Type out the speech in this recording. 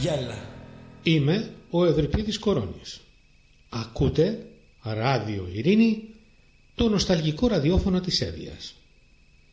γέλα. Είμαι ο Ευρυπίδης Κορώνης. Ακούτε Ράδιο Ειρήνη, το νοσταλγικό ραδιόφωνο της Εύβοιας.